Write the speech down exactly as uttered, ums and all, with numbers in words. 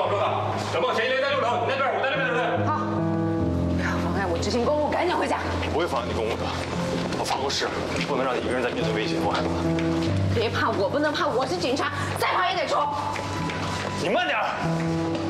好说的。小梦，前一连在路头，你那边，我在那边，对不对？ 好，不要妨碍我执行公务，赶紧回家。 不会妨碍你公务的，我发过誓，不能让你一个人在面对危险，我害怕。 别怕我，不能怕，我是警察，再怕也得冲。 你慢点。